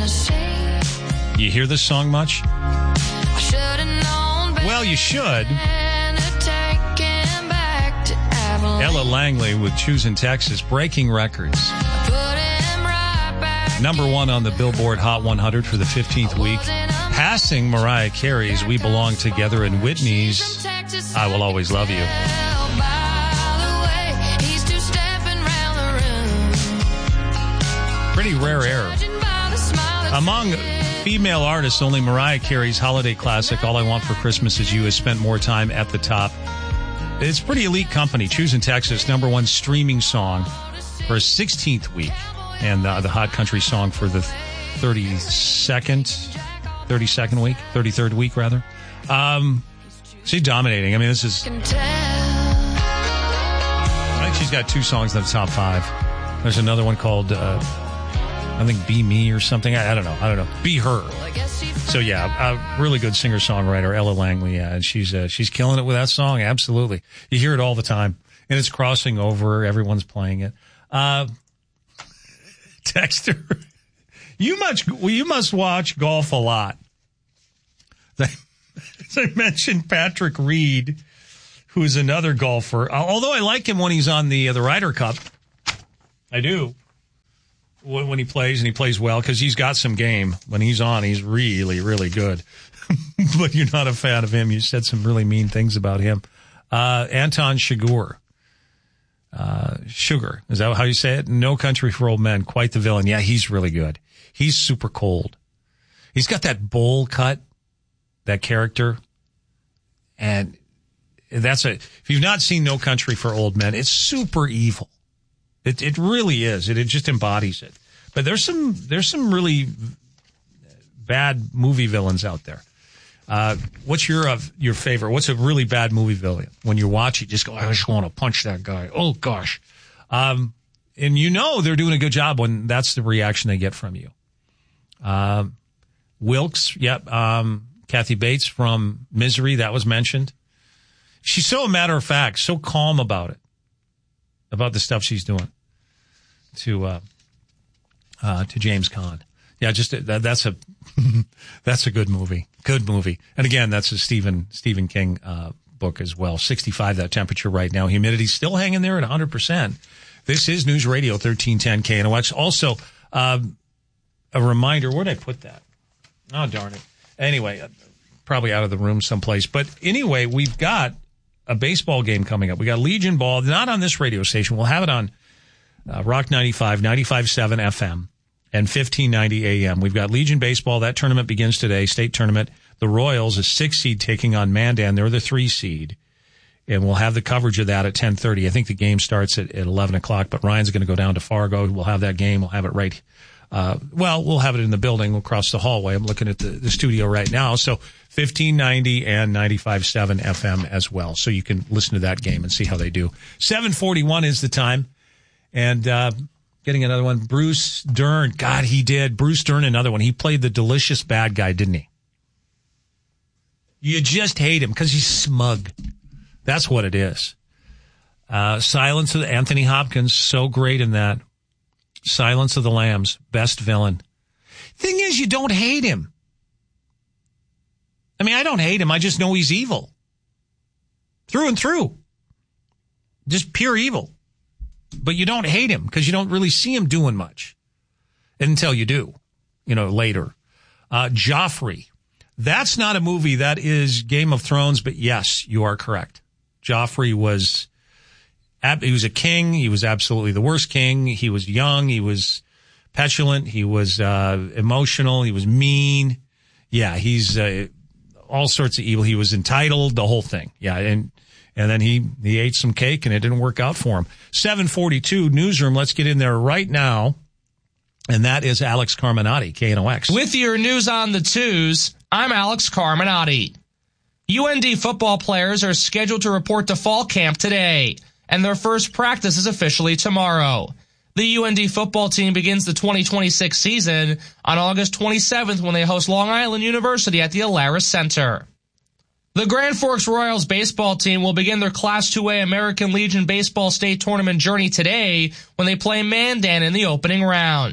You hear this song much? Well, you should. Ella Langley with Choosing Texas, breaking records. #1 on the Billboard Hot 100 for the 15th week. Passing Mariah Carey's We Belong Together and Whitney's I Will Always Love You. Pretty rare air. Among female artists, only Mariah Carey's holiday classic, All I Want for Christmas Is You, has spent more time at the top. It's pretty elite company. Choosing Texas, #1 streaming song for a 16th week. And the hot country song for the 33rd week, rather. She's dominating. I mean, this is... I think she's got 2 songs in the top 5. There's another one called, I think, Be Me or something. I don't know. Be Her. So, yeah, a really good singer-songwriter, Ella Langley. Yeah, and she's killing it with that song. Absolutely. You hear it all the time. And it's crossing over. Everyone's playing it. Texter, you must watch golf a lot. As I mentioned, Patrick Reed, who is another golfer. Although I like him when he's on the Ryder Cup, I do. When he plays, and he plays well, because he's got some game. When he's on, he's really, really good. But you're not a fan of him. You said some really mean things about him. Anton Chigurh. Sugar. Is that how you say it? No Country for Old Men. Quite the villain. Yeah, he's really good. He's super cold. He's got that bowl cut, that character. And if you've not seen No Country for Old Men, it's super evil. It really is. It just embodies it. But there's some really bad movie villains out there. What's your favorite? What's a really bad movie villain? When you watch it, just go, I just want to punch that guy. Oh, gosh. And they're doing a good job when that's the reaction they get from you. Wilkes, yep. Kathy Bates from Misery, that was mentioned. She's so a matter of fact, so calm about it, about the stuff she's doing to James Caan. Yeah, just that's a good movie. Good movie. And again, that's a Stephen King book as well. 65 that temperature right now. Humidity still hanging there at 100%. This is News Radio 1310 KNOX. Also, a reminder, where'd I put that? Oh, darn it. Anyway, probably out of the room someplace. But anyway, we've got a baseball game coming up. We got Legion Ball, not on this radio station. We'll have it on Rock 95, 95.7 FM. And 1590 AM. We've got Legion Baseball. That tournament begins today, state tournament. The Royals, a 6 seed, taking on Mandan. They're the 3 seed. And we'll have the coverage of that at 10:30. I think the game starts at 11 o'clock, but Ryan's going to go down to Fargo. We'll have that game. We'll have it right. We'll have it in the building across the hallway. I'm looking at the studio right now. So 1590 and 95.7 FM as well. So you can listen to that game and see how they do. 7:41 is the time. And, getting another one. Bruce Dern. God, he did. Bruce Dern, another one. He played the delicious bad guy, didn't he? You just hate him because he's smug. That's what it is. Silence of Anthony Hopkins, so great in that. Silence of the Lambs, best villain. Thing is, you don't hate him. I mean, I don't hate him. I just know he's evil. Through and through. Just pure evil. But you don't hate him because you don't really see him doing much until you do, later. Joffrey. That's not a movie. That is Game of Thrones. But yes, you are correct. Joffrey was a king. He was absolutely the worst king. He was young. He was petulant. He was emotional. He was mean. Yeah, he's all sorts of evil. He was entitled, the whole thing. Yeah, and then he ate some cake, and it didn't work out for him. 7:42 Newsroom. Let's get in there right now. And that is Alex Carminati, KNOX. With your news on the twos, I'm Alex Carminati. UND football players are scheduled to report to fall camp today, and their first practice is officially tomorrow. The UND football team begins the 2026 season on August 27th when they host Long Island University at the Alaris Center. The Grand Forks Royals baseball team will begin their Class 2A American Legion Baseball State Tournament journey today when they play Mandan in the opening round.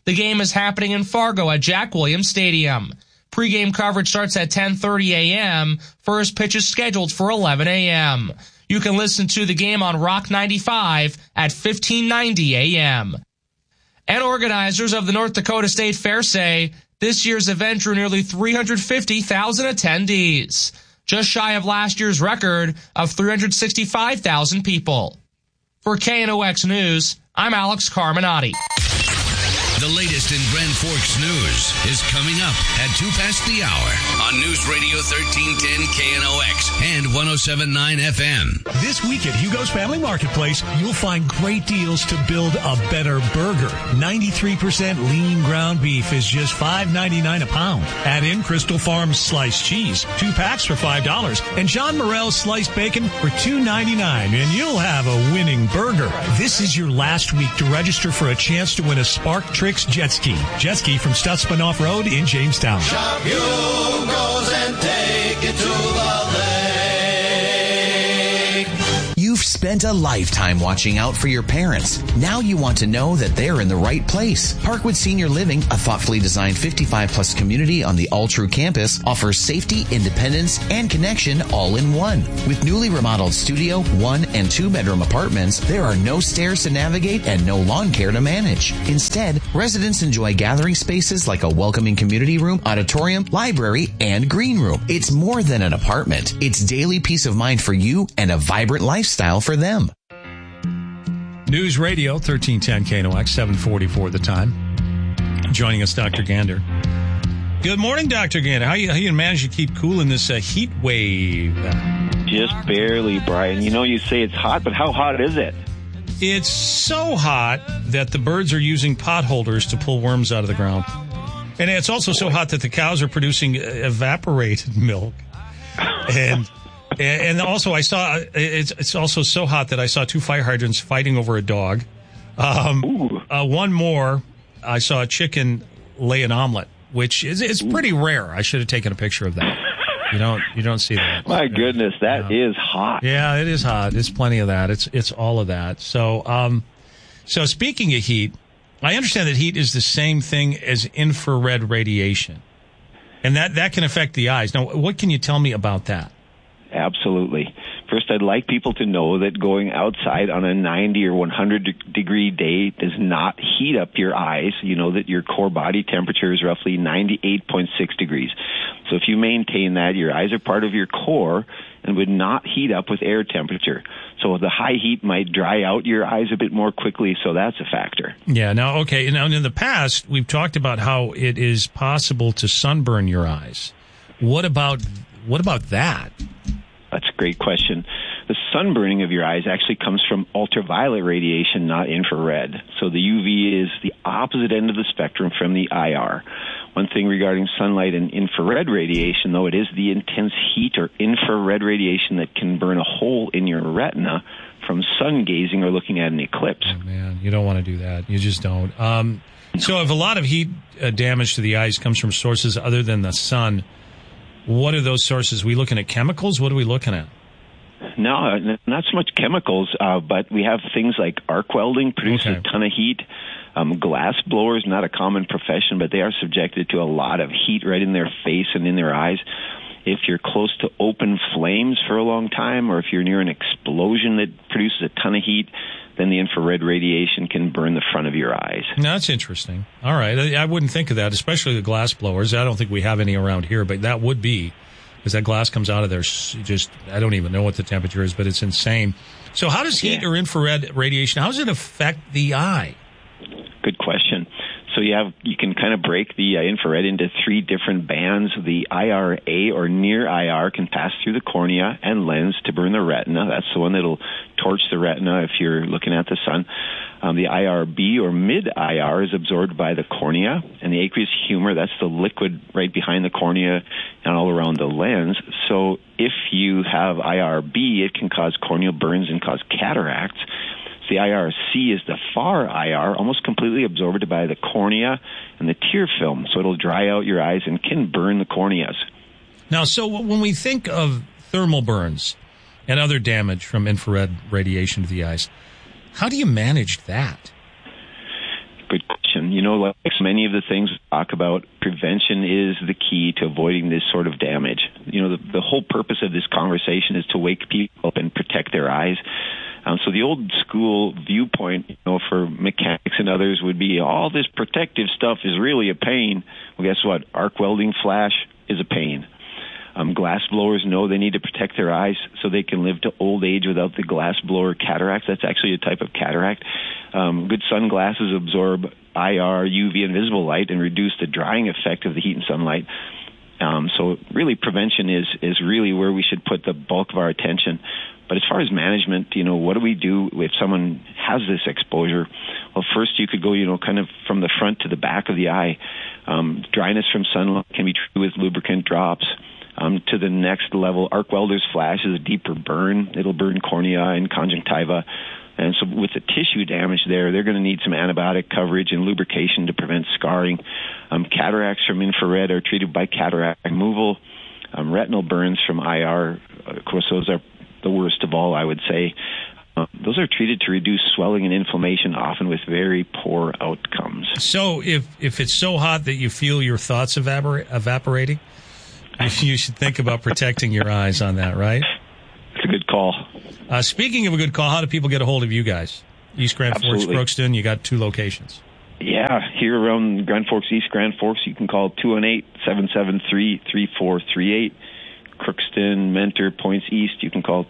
The game is happening in Fargo at Jack Williams Stadium. Pre-game coverage starts at 10:30 a.m. First pitch is scheduled for 11 a.m. You can listen to the game on Rock 95 at 1590 a.m. And organizers of the North Dakota State Fair say this year's event drew nearly 350,000 attendees, just shy of last year's record of 365,000 people. For KNOX News, I'm Alex Carminati. The latest in Grand Forks news is coming up at 2 past the hour on News Radio 1310 KNOX and 107.9 FM. This week at Hugo's Family Marketplace, you'll find great deals to build a better burger. 93% lean ground beef is just $5.99 a pound. Add in Crystal Farms sliced cheese, 2 packs for $5, and John Morrell's sliced bacon for $2.99, and you'll have a winning burger. This is your last week to register for a chance to win a Spark Tricks jet ski. Jet ski from Stutzman Off-Road in Jamestown. Shop Hugo's and take it to the lake. You've spent a lifetime watching out for your parents. Now you want to know that they're in the right place. Parkwood Senior Living, a thoughtfully designed 55-plus community on the All True campus, offers safety, independence, and connection all in one. With newly remodeled studio, 1- and 2-bedroom apartments, there are no stairs to navigate and no lawn care to manage. Instead, residents enjoy gathering spaces like a welcoming community room, auditorium, library, and green room. It's more than an apartment. It's daily peace of mind for you and a vibrant lifestyle for them. News Radio 1310 KNOX, 7:44 the time. Joining us, Dr. Gander. Good morning, Dr. Gander. How you manage to keep cool in this heat wave? Just barely, Brian. You know, you say it's hot, but how hot is it? It's so hot that the birds are using pot holders to pull worms out of the ground. And it's also so hot that the cows are producing evaporated milk. And also I saw, it's also so hot that I saw 2 fire hydrants fighting over a dog. One more, I saw a chicken lay an omelet, which is pretty rare. I should have taken a picture of that. You don't see that. My goodness, that is hot. Yeah, it is hot. It's plenty of that. It's all of that. So speaking of heat, I understand that heat is the same thing as infrared radiation, and that can affect the eyes. Now, what can you tell me about that? Absolutely. First, I'd like people to know that going outside on a 90 or 100-degree day does not heat up your eyes. You know that your core body temperature is roughly 98.6 degrees. So if you maintain that, your eyes are part of your core and would not heat up with air temperature. So the high heat might dry out your eyes a bit more quickly, so that's a factor. Yeah, now, okay. Now, in the past, we've talked about how it is possible to sunburn your eyes. What about that? That's a great question. The sunburning of your eyes actually comes from ultraviolet radiation, not infrared. So the UV is the opposite end of the spectrum from the IR. One thing regarding sunlight and infrared radiation, though, it is the intense heat or infrared radiation that can burn a hole in your retina from sun gazing or looking at an eclipse. Oh, man, you don't want to do that. You just don't. So if a lot of heat damage to the eyes comes from sources other than the sun, what are those sources? Are we looking at chemicals? What are we looking at? No, not so much chemicals, but we have things like arc welding produces a ton of heat. Glass blowers, not a common profession, but they are subjected to a lot of heat right in their face and in their eyes. If you're close to open flames for a long time, or if you're near an explosion that produces a ton of heat, then the infrared radiation can burn the front of your eyes. No, that's interesting. All right. I wouldn't think of that, especially the glass blowers. I don't think we have any around here, but that would be, because that glass comes out of there just, I don't even know what the temperature is, but it's insane. So how does heat or infrared radiation, how does it affect the eye? Good question. So you can kind of break the infrared into 3 different bands. The IRA, or near IR, can pass through the cornea and lens to burn the retina. That's the one that'll torch the retina if you're looking at the sun. The IRB, or mid-IR, is absorbed by the cornea, and the aqueous humor, that's the liquid right behind the cornea and all around the lens. So if you have IRB, it can cause corneal burns and cause cataracts. The IRC is the far IR, almost completely absorbed by the cornea and the tear film, so it'll dry out your eyes and can burn the corneas. Now, so when we think of thermal burns and other damage from infrared radiation to the eyes, how do you manage that? Good question. prevention. You know, like so many of the things we talk about, prevention is the key to avoiding this sort of damage. You know, the whole purpose of this conversation is to wake people up and protect their eyes. So the old school viewpoint, you know, for mechanics and others would be all this protective stuff is really a pain. Well, guess what? Arc welding flash is a pain. Glass blowers know they need to protect their eyes so they can live to old age without the glass blower cataracts. That's actually a type of cataract. Good sunglasses absorb IR, UV, and visible light and reduce the drying effect of the heat and sunlight. So really prevention is really where we should put the bulk of our attention. But as far as management, you know, what do we do if someone has this exposure? Well, first you could go, you know, kind of from the front to the back of the eye. Dryness from sunlight can be treated with lubricant drops. To the next level, arc welder's flash is a deeper burn. It'll burn cornea and conjunctiva. And so with the tissue damage there, they're going to need some antibiotic coverage and lubrication to prevent scarring. Cataracts from infrared are treated by cataract removal. Retinal burns from IR, of course, those are the worst of all, I would say. Those are treated to reduce swelling and inflammation, often with very poor outcomes. So if it's so hot that you feel your thoughts evaporating, you should think about protecting your eyes on that, right? It's a good call. Speaking of a good call, how do people get a hold of you guys? East Grand Forks, Crookston, you got 2 locations. Yeah, here around Grand Forks, East Grand Forks, you can call 218-773-3438. Crookston, Mentor, Points East, you can call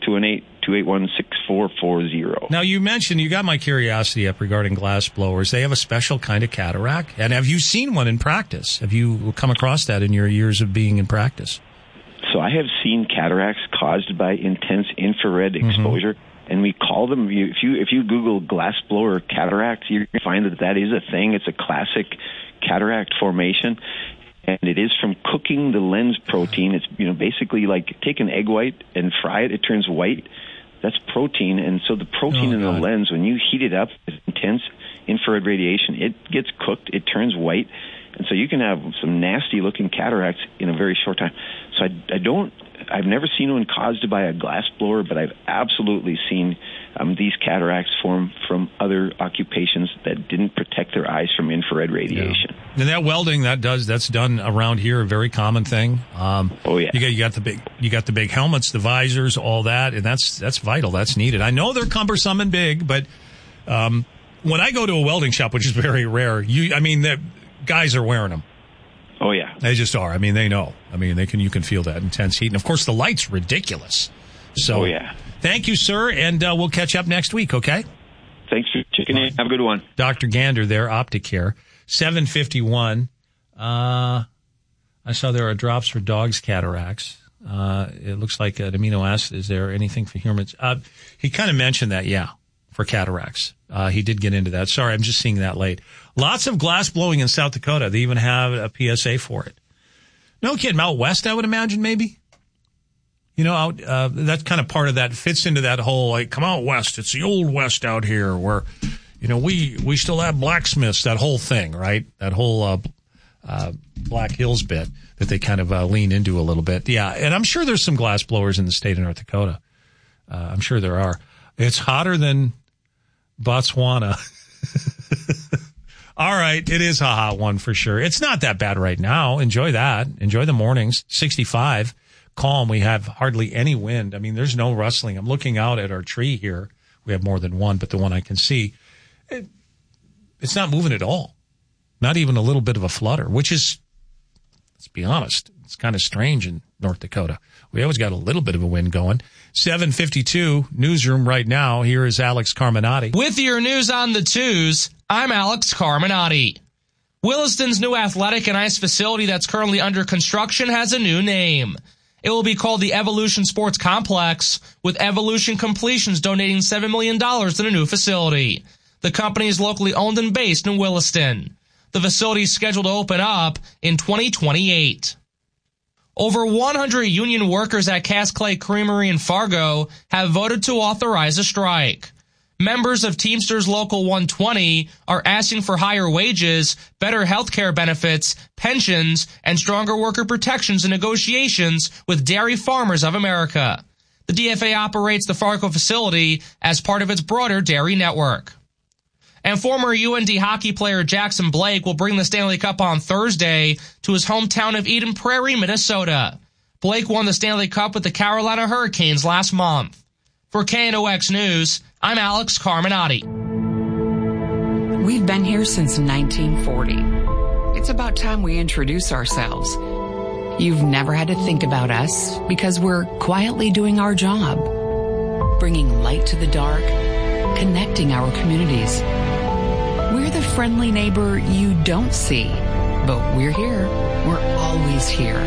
218-281-6440. Now, you mentioned, you got my curiosity up regarding glass blowers. They have a special kind of cataract. And have you seen one in practice? Have you come across that in your years of being in practice? So I have seen cataracts caused by intense infrared exposure. And we call them, if you Google glass blower cataract, you're going to find that is a thing. It's a classic cataract formation. And it is from cooking the lens protein. It's, you know, basically like take an egg white and fry it. It turns white. That's protein. And so the protein in the lens, when you heat it up with intense infrared radiation, it gets cooked. It turns white. And so you can have some nasty looking cataracts in a very short time. So I've never seen one caused by a glass blower, but I've absolutely seen these cataracts form from other occupations that didn't protect their eyes from infrared radiation. Yeah. And that welding, that's done around here, a very common thing. Oh yeah. You got the big helmets, the visors, all that, and that's vital. That's needed. I know they're cumbersome and big, but when I go to a welding shop, which is very rare, the guys are wearing them. Oh yeah. They just are. I mean, they know. I mean, you can feel that intense heat. And of course the light's ridiculous. So, oh yeah. Thank you, sir, and we'll catch up next week, okay? Thanks for checking in. Have a good one. Dr. Gander there, Opticare. 751. I saw there are drops for dogs' cataracts. It looks like an amino acid. Is there anything for humans? He kind of mentioned that, yeah, for cataracts. He did get into that. Sorry, I'm just seeing that late. Lots of glass blowing in South Dakota. They even have a PSA for it. No kidding. Out west, I would imagine, maybe. You know, that's kind of part of that, fits into that whole, like, come out west. It's the old west out here where, you know, we still have blacksmiths, that whole thing, right? That whole Black Hills bit that they kind of lean into a little bit. Yeah, and I'm sure there's some glass blowers in the state of North Dakota. I'm sure there are. It's hotter than Botswana. All right, it is a hot one for sure. It's not that bad right now. Enjoy that. Enjoy the mornings. 65. Calm. We have hardly any wind. I mean, there's no rustling. I'm looking out at our tree here. We have more than one, but the one I can see, it's not moving at all. Not even a little bit of a flutter, which is, let's be honest, it's kind of strange in North Dakota. We always got a little bit of a wind going. 7:52 newsroom right now. Here is Alex Carminati. With your news on the twos, I'm Alex Carminati. Williston's new athletic and ice facility that's currently under construction has a new name. It will be called the Evolution Sports Complex, with Evolution Completions donating $7 million to the new facility. The company is locally owned and based in Williston. The facility is scheduled to open up in 2028. Over 100 union workers at Cass Clay Creamery in Fargo have voted to authorize a strike. Members of Teamsters Local 120 are asking for higher wages, better health care benefits, pensions, and stronger worker protections in negotiations with Dairy Farmers of America. The DFA operates the Fargo facility as part of its broader dairy network. And former UND hockey player Jackson Blake will bring the Stanley Cup on Thursday to his hometown of Eden Prairie, Minnesota. Blake won the Stanley Cup with the Carolina Hurricanes last month. For KNOX News, I'm Alex Carminati. We've been here since 1940. It's about time we introduce ourselves. You've never had to think about us because we're quietly doing our job, bringing light to the dark, connecting our communities. We're the friendly neighbor you don't see, but we're here. We're always here.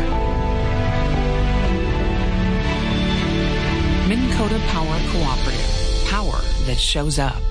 Minn Kota Power Cooperative. Power that shows up.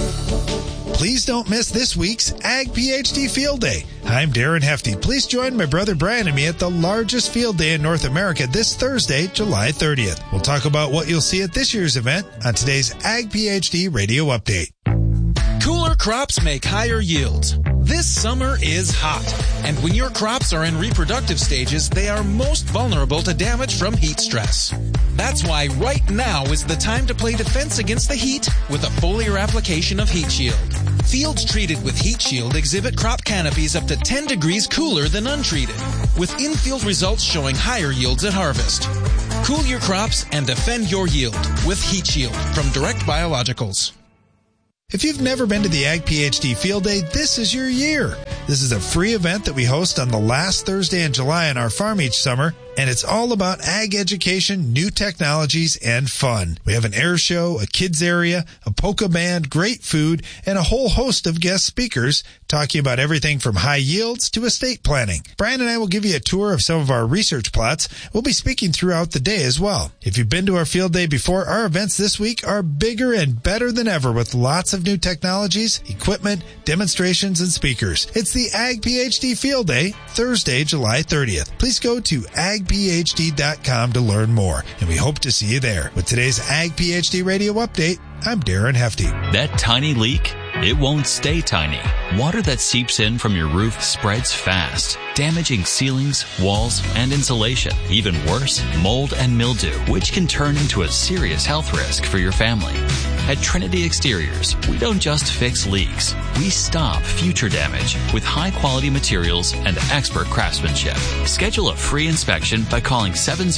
Please don't miss this week's Ag PhD Field Day. I'm Darren Hefty. Please join my brother Brian and me at the largest field day in North America this Thursday, July 30th. We'll talk about what you'll see at this year's event on today's Ag PhD Radio Update. Cooler crops make higher yields. This summer is hot, and when your crops are in reproductive stages, they are most vulnerable to damage from heat stress. That's why right now is the time to play defense against the heat with a foliar application of Heat Shield. Fields treated with Heat Shield exhibit crop canopies up to 10 degrees cooler than untreated, with in-field results showing higher yields at harvest. Cool your crops and defend your yield with Heat Shield from Direct Biologicals. If you've never been to the Ag PhD Field Day, this is your year. This is a free event that we host on the last Thursday in July on our farm each summer, and it's all about ag education, new technologies, and fun. We have an air show, a kids area, a polka band, great food, and a whole host of guest speakers talking about everything from high yields to estate planning. Brian and I will give you a tour of some of our research plots. We'll be speaking throughout the day as well. If you've been to our field day before, our events this week are bigger and better than ever with lots of new technologies, equipment, demonstrations, and speakers. It's the Ag PhD Field Day, Thursday, July 30th. Please go to agphd.com to learn more, and we hope to see you there. With today's Ag PhD Radio Update, I'm Darren Hefty. That tiny leak, it won't stay tiny. Water that seeps in from your roof spreads fast, damaging ceilings, walls, and insulation. Even worse, mold and mildew, which can turn into a serious health risk for your family. At Trinity Exteriors, we don't just fix leaks. We stop future damage with high-quality materials and expert craftsmanship. Schedule a free inspection by calling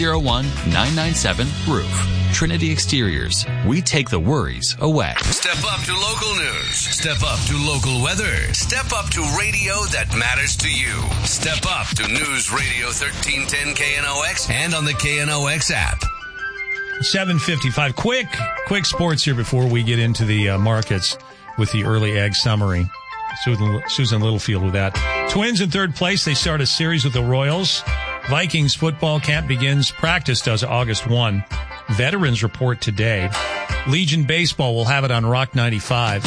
701-997-ROOF. Trinity Exteriors. We take the worries away. Step up to local news. Step up to local weather. Step up to radio that matters to you. Step up to News Radio 1310 KNOX and on the KNOX app. 7:55. Quick sports here before we get into the markets with the early ag summary. Susan Littlefield with that. Twins in third place. They start a series with the Royals. Vikings football camp begins. Practice does August 1. Veterans report today. Legion baseball will have it on Rock 95.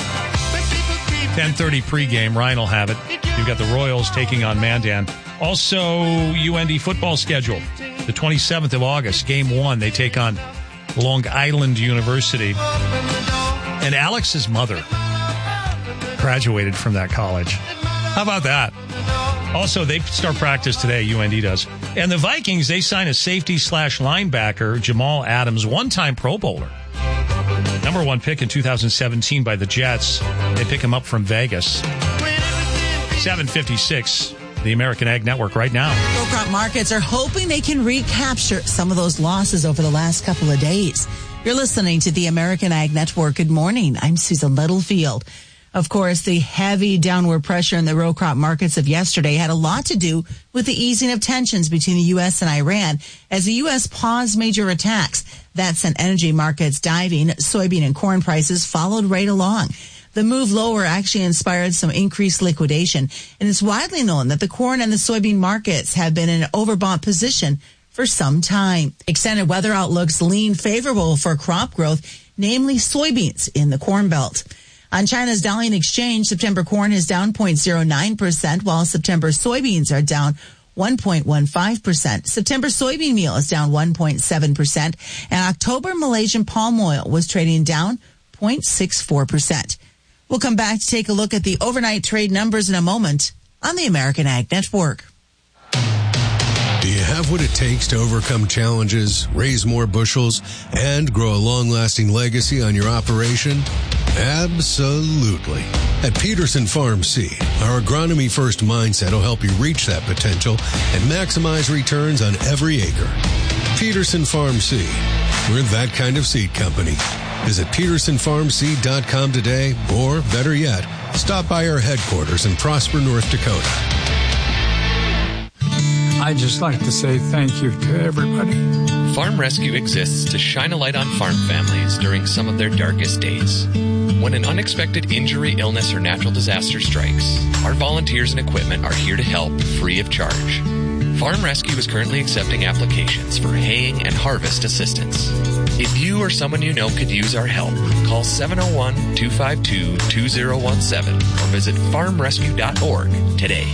10:30 pregame. Ryan will have it. You've got the Royals taking on Mandan. Also, UND football schedule. The 27th of August, game 1, they take on Long Island University. And Alex's mother graduated from that college. How about that? Also, they start practice today, UND does. And the Vikings, they sign a safety/linebacker, Jamal Adams, one-time Pro Bowler. Number 1 pick in 2017 by the Jets. They pick him up from Vegas. 7:56. The American Ag Network right now. Row crop markets are hoping they can recapture some of those losses over the last couple of days. You're listening to the American Ag Network. Good morning. I'm Susan Littlefield. Of course, the heavy downward pressure in the row crop markets of yesterday had a lot to do with the easing of tensions between the U.S. and Iran as the U.S. paused major attacks. That sent energy markets diving. Soybean and corn prices followed right along. The move lower actually inspired some increased liquidation, and it's widely known that the corn and the soybean markets have been in an overbought position for some time. Extended weather outlooks lean favorable for crop growth, namely soybeans in the Corn Belt. On China's Dalian Exchange, September corn is down 0.09%, while September soybeans are down 1.15%. September soybean meal is down 1.7%, and October Malaysian palm oil was trading down 0.64%. We'll come back to take a look at the overnight trade numbers in a moment on the American Ag Network. Do you have what it takes to overcome challenges, raise more bushels, and grow a long-lasting legacy on your operation? Absolutely. At Peterson Farm Seed, our agronomy-first mindset will help you reach that potential and maximize returns on every acre. Peterson Farm Seed. We're that kind of seed company. Visit PetersonFarmSeed.com today, or better yet, stop by our headquarters in Prosper, North Dakota. I'd just like to say thank you to everybody. Farm Rescue exists to shine a light on farm families during some of their darkest days. When an unexpected injury, illness, or natural disaster strikes, our volunteers and equipment are here to help free of charge. Farm Rescue is currently accepting applications for haying and harvest assistance. If you or someone you know could use our help, call 701-252-2017 or visit farmrescue.org today.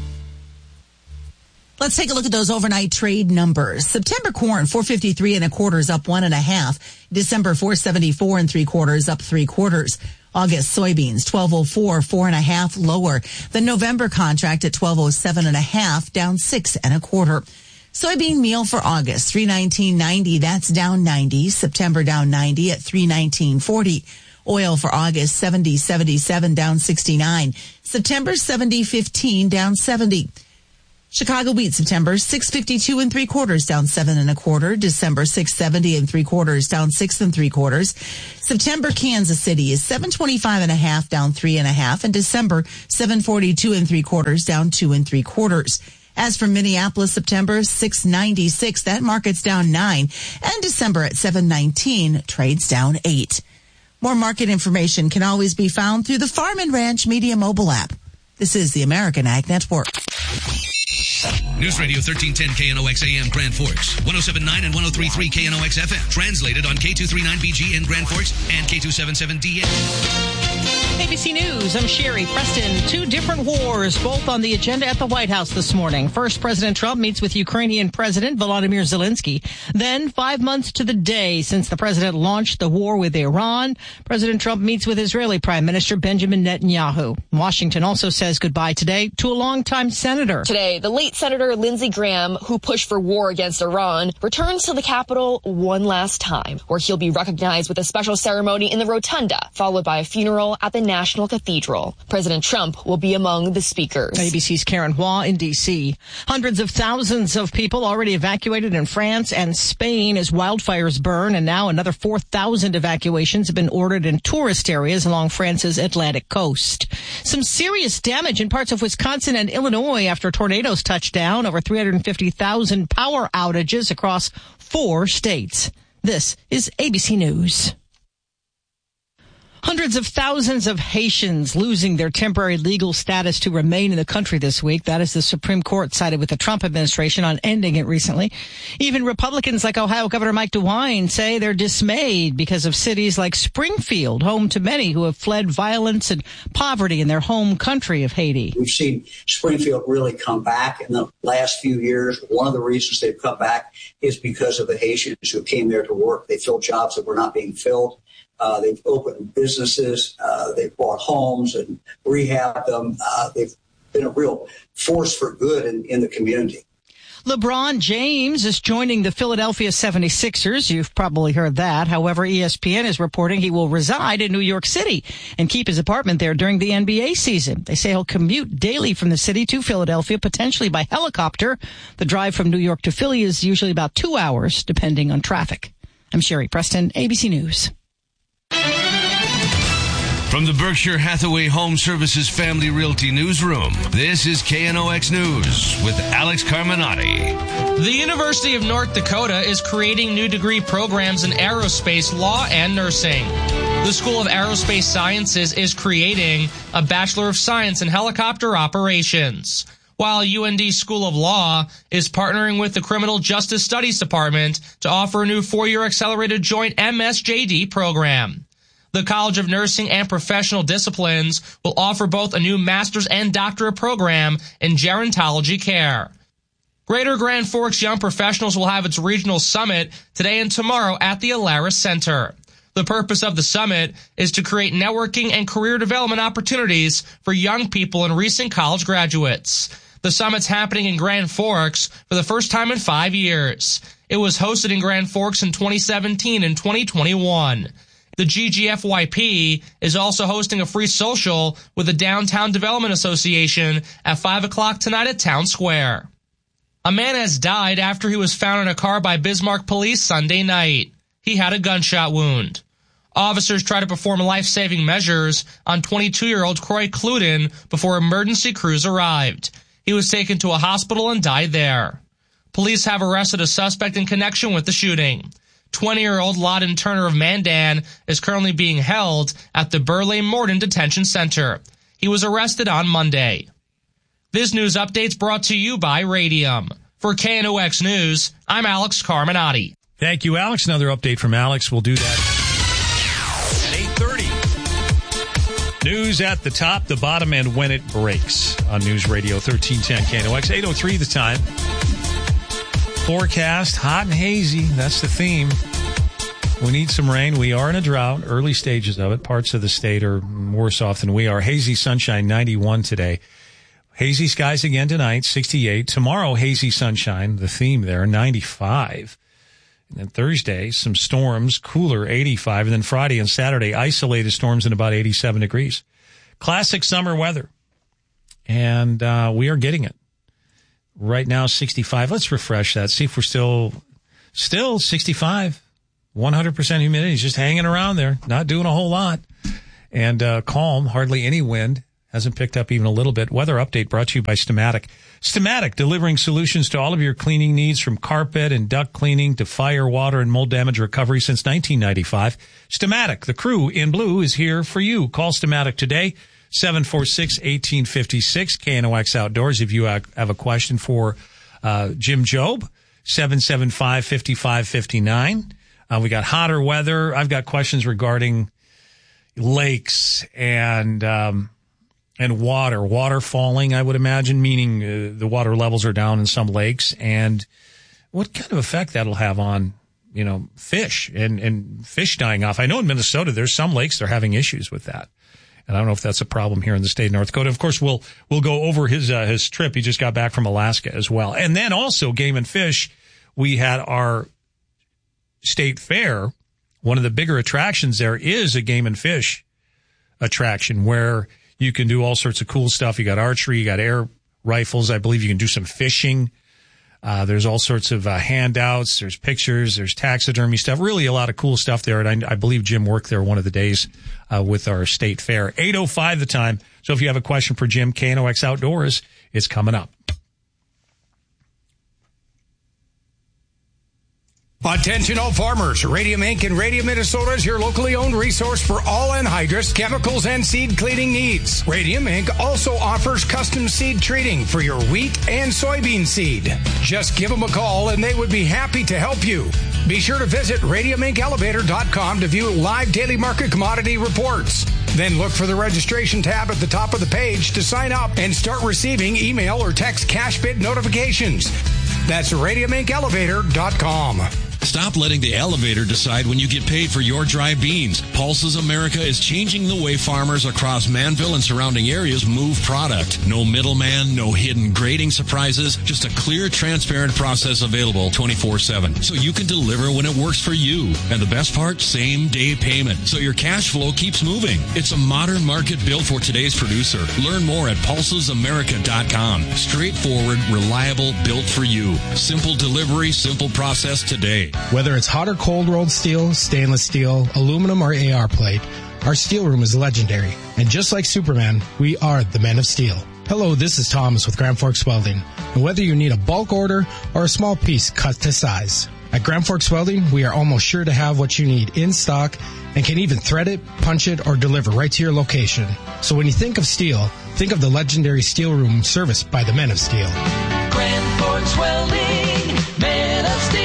Let's take a look at those overnight trade numbers. September corn, 453 1/4, up 1.5. December, 474 3/4, up 3/4. August soybeans, 1204, 4.5 lower. The November contract at 1207.5, down 6 1/4. Soybean meal for August, 319.90, that's down 90. September down 90 at 319.40. Oil for August, 70.77, down 69. September 70.15, down 70. Chicago wheat September 652 3/4, down 7 1/4. December 670 3/4, down 6 3/4. September Kansas City is 725.5, down 3.5, and December 742 3/4, down 2 3/4. As for Minneapolis September 696, that market's down 9, and December at 719 trades down 8. More market information can always be found through the Farm and Ranch Media mobile app. This is the American Ag Network. News Radio 1310 KNOX AM Grand Forks, 107.9 and 103.3 KNOX FM. Translated on K239BG in Grand Forks and K277DA. ABC News, I'm Sherry Preston. Two different wars, both on the agenda at the White House this morning. First, President Trump meets with Ukrainian President Volodymyr Zelensky. Then, 5 months to the day since the president launched the war with Iran, President Trump meets with Israeli Prime Minister Benjamin Netanyahu. Washington also says goodbye today to a longtime senator. Today, the late Senator Lindsey Graham, who pushed for war against Iran, returns to the Capitol one last time, where he'll be recognized with a special ceremony in the Rotunda, followed by a funeral at the National Cathedral. President Trump will be among the speakers. ABC's Karen Hua in D.C. Hundreds of thousands of people already evacuated in France and Spain as wildfires burn, and now another 4,000 evacuations have been ordered in tourist areas along France's Atlantic coast. Some serious damage in parts of Wisconsin and Illinois after tornadoes touched down. Over 350,000 power outages across 4 states. This is ABC News. Hundreds of thousands of Haitians losing their temporary legal status to remain in the country this week. That is the Supreme Court sided with the Trump administration on ending it recently. Even Republicans like Ohio Governor Mike DeWine say they're dismayed because of cities like Springfield, home to many who have fled violence and poverty in their home country of Haiti. We've seen Springfield really come back in the last few years. One of the reasons they've come back is because of the Haitians who came there to work. They filled jobs that were not being filled. They've opened businesses, they've bought homes and rehabbed them. They've been a real force for good in the community. LeBron James is joining the Philadelphia 76ers. You've probably heard that. However, ESPN is reporting he will reside in New York City and keep his apartment there during the NBA season. They say he'll commute daily from the city to Philadelphia, potentially by helicopter. The drive from New York to Philly is usually about 2 hours, depending on traffic. I'm Sherry Preston, ABC News. From the Berkshire Hathaway Home Services Family Realty Newsroom, this is KNOX News with Alex Carminati. The University of North Dakota is creating new degree programs in aerospace, law, and nursing. The School of Aerospace Sciences is creating a Bachelor of Science in Helicopter Operations, while UND School of Law is partnering with the Criminal Justice Studies Department to offer a new 4-year accelerated joint MSJD program. The College of Nursing and Professional Disciplines will offer both a new master's and doctorate program in gerontology care. Greater Grand Forks Young Professionals will have its regional summit today and tomorrow at the Alaris Center. The purpose of the summit is to create networking and career development opportunities for young people and recent college graduates. The summit's happening in Grand Forks for the first time in 5 years. It was hosted in Grand Forks in 2017 and 2021. The GGFYP is also hosting a free social with the Downtown Development Association at 5 o'clock tonight at Town Square. A man has died after he was found in a car by Bismarck police Sunday night. He had a gunshot wound. Officers tried to perform life-saving measures on 22-year-old Croy Cluden before emergency crews arrived. He was taken to a hospital and died there. Police have arrested a suspect in connection with the shooting. 20-year-old Loudon Turner of Mandan is currently being held at the Burleigh Morton Detention Center. He was arrested on Monday. This news update's brought to you by Radium. For KNOX News, I'm Alex Carminati. Thank you, Alex. Another update from Alex. We'll do that at 8:30. News at the top, the bottom, and when it breaks on News Radio 1310 KNOX. 8:03 the time. Forecast, hot and hazy. That's the theme. We need some rain. We are in a drought, early stages of it. Parts of the state are worse off than we are. Hazy sunshine, 91 today. Hazy skies again tonight, 68. Tomorrow, hazy sunshine, the theme there, 95. And then Thursday, some storms, cooler, 85. And then Friday and Saturday, isolated storms in about 87 degrees. Classic summer weather. And we are getting it. Right now, 65. Let's refresh that. See if we're still 65. 100% humidity. Just hanging around there. Not doing a whole lot. And calm. Hardly any wind. Hasn't picked up even a little bit. Weather update brought to you by Stamatic. Stamatic, delivering solutions to all of your cleaning needs, from carpet and duct cleaning to fire, water, and mold damage recovery since 1995. Stamatic, the crew in blue, is here for you. Call Stamatic today, 746-1856, KNOX Outdoors. If you have a question for Jim Job, 775-5559. We got hotter weather. I've got questions regarding lakes and water falling, I would imagine, meaning the water levels are down in some lakes, and what kind of effect that'll have on, fish and fish dying off. I know in Minnesota, there's some lakes that are having issues with that. And I don't know if that's a problem here in the state of North Dakota. Of course, we'll go over his trip. He just got back from Alaska as well. And then also Game and Fish. We had our state fair. One of the bigger attractions there is a Game and Fish attraction where you can do all sorts of cool stuff. You got archery, you got air rifles. I believe you can do some fishing. There's all sorts of handouts. There's pictures. There's taxidermy stuff. Really a lot of cool stuff there. And I believe Jim worked there one of the days with our state fair. 8:05 the time. So if you have a question for Jim, KNOX Outdoors is coming up. Attention all farmers. Radium Inc. in Radium, Minnesota is your locally owned resource for all anhydrous, chemicals, and seed cleaning needs. Radium Inc. also offers custom seed treating for your wheat and soybean seed. Just give them a call and they would be happy to help you. Be sure to visit radiumincelevator.com to view live daily market commodity reports. Then look for the registration tab at the top of the page to sign up and start receiving email or text cash bid notifications. That's radiumincelevator.com. Stop letting the elevator decide when you get paid for your dry beans. Pulses America is changing the way farmers across Manville and surrounding areas move product. No middleman, no hidden grading surprises, just a clear, transparent process available 24/7. So you can deliver when it works for you. And the best part, same-day payment. So your cash flow keeps moving. It's a modern market built for today's producer. Learn more at pulsesamerica.com. Straightforward, reliable, built for you. Simple delivery, simple process today. Whether it's hot or cold rolled steel, stainless steel, aluminum, or AR plate, our steel room is legendary. And just like Superman, we are the Men of Steel. Hello, this is Thomas with Grand Forks Welding. And whether you need a bulk order or a small piece cut to size, at Grand Forks Welding, we are almost sure to have what you need in stock and can even thread it, punch it, or deliver right to your location. So when you think of steel, think of the legendary steel room serviced by the Men of Steel. Grand Forks Welding, Men of Steel.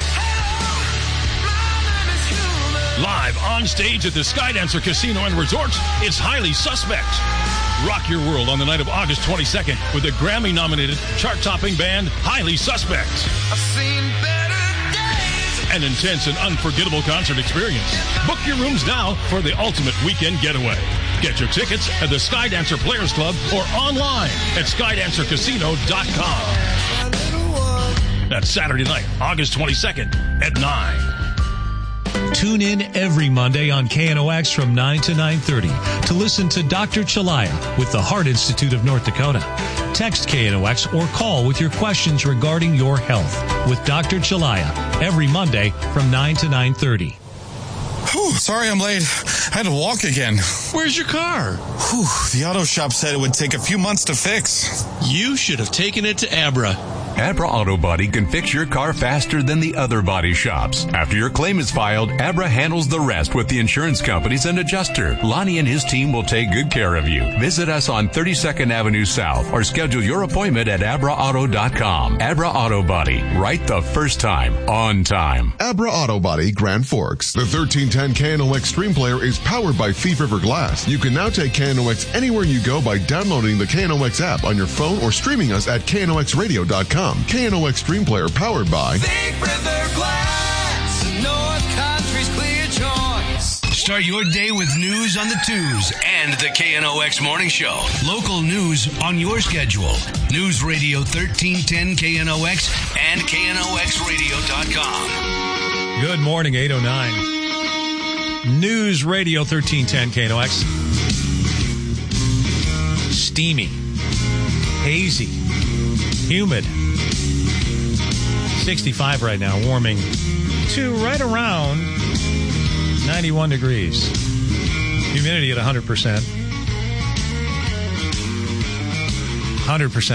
Live on stage at the Skydancer Casino and Resort, it's Highly Suspect. Rock your world on the night of August 22nd with the Grammy-nominated, chart-topping band Highly Suspect. I've seen better days. An intense and unforgettable concert experience. Book your rooms now for the ultimate weekend getaway. Get your tickets at the Skydancer Players Club or online at skydancercasino.com. That's Saturday night, August 22nd at 9. Tune in every Monday on KNOX from 9 to 9:30 to listen to Dr. Chalaya with the Heart Institute of North Dakota. Text KNOX or call with your questions regarding your health with Dr. Chalaya every Monday from 9 to 9:30. Sorry I'm late. I had to walk again. Where's your car? The auto shop said it would take a few months to fix. You should have taken it to Abra. Abra Auto Body can fix your car faster than the other body shops. After your claim is filed, Abra handles the rest with the insurance companies and adjuster. Lonnie and his team will take good care of you. Visit us on 32nd Avenue South or schedule your appointment at abraauto.com. Abra Auto Body, right the first time, on time. Abra Auto Body, Grand Forks. The 1310 KNOX Stream Player is powered by Thief River Glass. You can now take KNOX anywhere you go by downloading the KNOX app on your phone or streaming us at knoxradio.com. KNOX Stream Player powered by Thief River Glass, North Country's clear choice. Start your day with news on the twos and the KNOX Morning Show. Local news on your schedule. News Radio 1310 KNOX and KNOXradio.com. Good morning, 8:09. News Radio 1310 KNOX. Steamy, hazy, humid. 65 right now, warming to right around 91 degrees. Humidity at 100%. 100%.